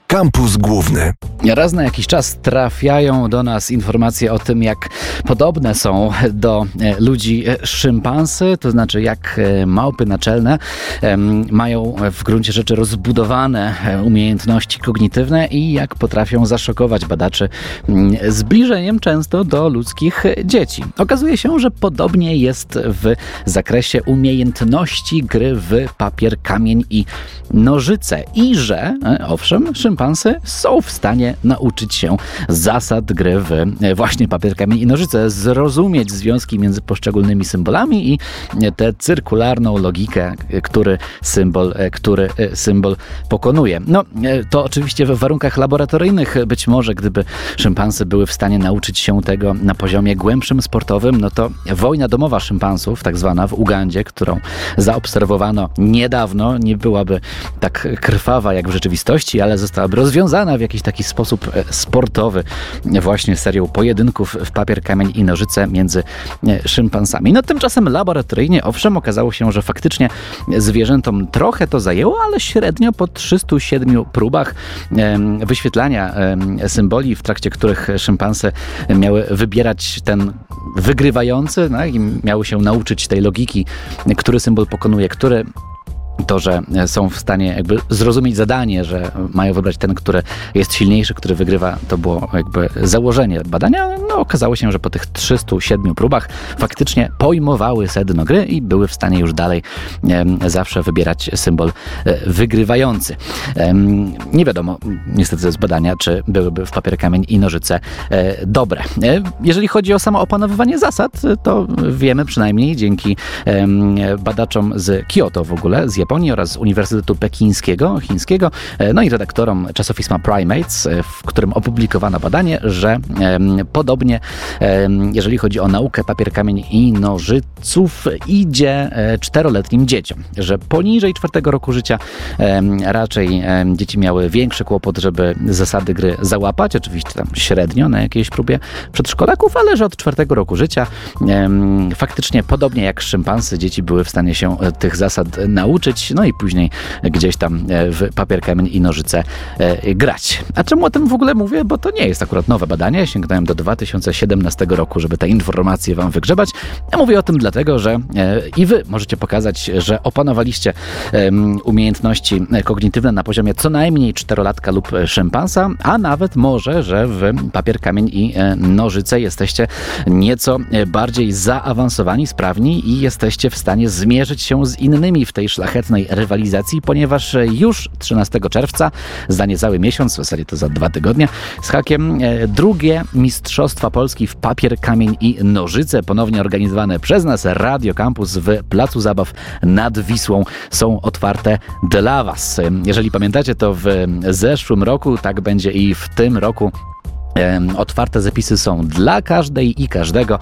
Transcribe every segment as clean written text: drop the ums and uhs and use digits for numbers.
Kampus Główny. Raz na jakiś czas trafiają do nas informacje o tym, jak podobne są do ludzi szympansy, to znaczy jak małpy naczelne mają w gruncie rzeczy rozbudowane umiejętności kognitywne i jak potrafią zaszokować badaczy zbliżeniem często do ludzkich dzieci. Okazuje się, że podobnie jest w zakresie umiejętności gry w papier, kamień i nożyce i że, owszem, szympansy są w stanie nauczyć się zasad gry w właśnie papier, kamień i nożyce, zrozumieć związki między poszczególnymi symbolami i tę cyrkularną logikę, który symbol pokonuje. No, to oczywiście w warunkach laboratoryjnych. Być może gdyby szympansy były w stanie nauczyć się tego na poziomie głębszym, sportowym, no to wojna domowa szympansów, tak zwana w Ugandzie, którą zaobserwowano niedawno, nie byłaby tak krwawa jak w rzeczywistości, ale zostałaby rozwiązana w jakiś taki sposób sportowy właśnie serią pojedynków w papier, kamień i nożyce między szympansami. No tymczasem laboratoryjnie, owszem, okazało się, że faktycznie zwierzętom trochę to zajęło, ale średnio po 307 próbach wyświetlania symboli, w trakcie których szympansy miały wybierać ten wygrywający, no, i miały się nauczyć tej logiki, który symbol pokonuje który. To, że są w stanie jakby zrozumieć zadanie, że mają wybrać ten, który jest silniejszy, który wygrywa, to było jakby założenie badania. No, okazało się, że po tych 307 próbach faktycznie pojmowały sedno gry i były w stanie już dalej zawsze wybierać symbol wygrywający. Nie wiadomo niestety z badania, czy byłyby w papier, kamień i nożyce dobre. Jeżeli chodzi o samo opanowywanie zasad, to wiemy przynajmniej dzięki badaczom z Kyoto w ogóle, z Japonii oraz z Uniwersytetu Pekińskiego, chińskiego, no i redaktorom czasopisma Primates, w którym opublikowano badanie, że podobnie, jeżeli chodzi o naukę papier, kamień i nożyców, idzie 4-letnim dzieciom, że poniżej 4 roku życia raczej dzieci miały większy kłopot, żeby zasady gry załapać, oczywiście tam średnio na jakiejś próbie przedszkolaków, ale że od 4 roku życia faktycznie podobnie jak szympansy, dzieci były w stanie się tych zasad nauczyć, no i później gdzieś tam w papier, kamień i nożyce grać. A czemu o tym w ogóle mówię? Bo to nie jest akurat nowe badanie. Sięgnąłem do 2017 roku, żeby te informacje wam wygrzebać. Ja mówię o tym dlatego, że i wy możecie pokazać, że opanowaliście umiejętności kognitywne na poziomie co najmniej 4-latka lub szympansa, a nawet może, że w papier, kamień i nożyce jesteście nieco bardziej zaawansowani, sprawni i jesteście w stanie zmierzyć się z innymi w tej szlachetnej rywalizacji, ponieważ już 13 czerwca, za niecały miesiąc, w zasadzie to za 2 tygodnie, z hakiem, drugie Mistrzostwa Polski w papier, kamień i nożyce, ponownie organizowane przez nas Radio Campus w Placu Zabaw nad Wisłą, są otwarte dla was. Jeżeli pamiętacie, to w zeszłym roku, tak będzie i w tym roku. Otwarte zapisy są dla każdej i każdego.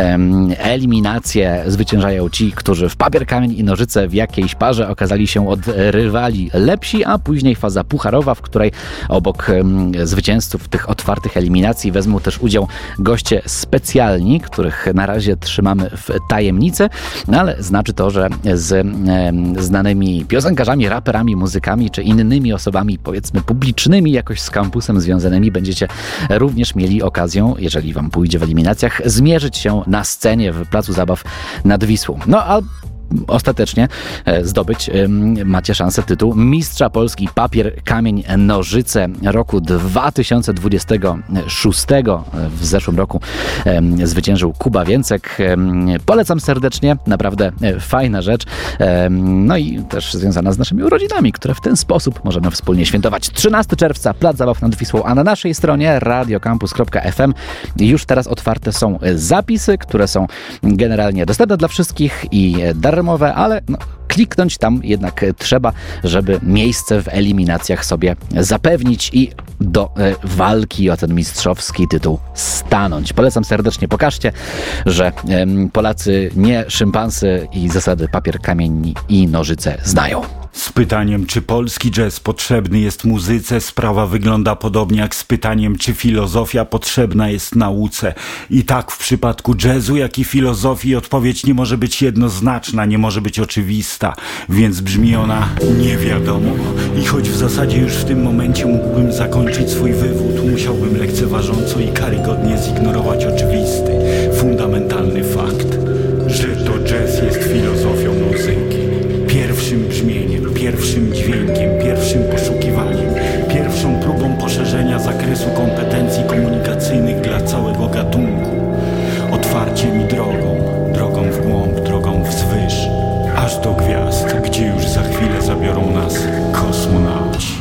Eliminacje zwyciężają ci, którzy w papier, kamień i nożyce w jakiejś parze okazali się od rywali lepsi, a później faza pucharowa, w której obok zwycięzców tych otwartych eliminacji wezmą też udział goście specjalni, których na razie trzymamy w tajemnicy, no ale znaczy to, że z znanymi piosenkarzami, raperami, muzykami czy innymi osobami, powiedzmy publicznymi jakoś z kampusem związanymi będziecie również mieli okazję, jeżeli wam pójdzie w eliminacjach, zmierzyć się na scenie w Placu Zabaw nad Wisłą. No a ostatecznie zdobyć macie szansę tytuł Mistrza Polski papier, kamień, nożyce roku 2026. W zeszłym roku zwyciężył Kuba Więcek. Polecam serdecznie, naprawdę fajna rzecz. No i też związana z naszymi urodzinami, które w ten sposób możemy wspólnie świętować. 13 czerwca, Plac Zabaw nad Wisłą, a na naszej stronie radiocampus.fm już teraz otwarte są zapisy, które są generalnie dostępne dla wszystkich i darmowe, ale kliknąć tam jednak trzeba, żeby miejsce w eliminacjach sobie zapewnić i do walki o ten mistrzowski tytuł stanąć. Polecam serdecznie, pokażcie, że Polacy nie szympansy i zasady papier, kamień i nożyce znają. Z pytaniem, czy polski jazz potrzebny jest muzyce, sprawa wygląda podobnie jak z pytaniem, czy filozofia potrzebna jest nauce. I tak w przypadku jazzu, jak i filozofii odpowiedź nie może być jednoznaczna, nie może być oczywista, więc brzmi ona nie wiadomo. I choć w zasadzie już w tym momencie mógłbym zakończyć swój wywód, musiałbym lekceważąco i karygodnie zignorować oczywisty.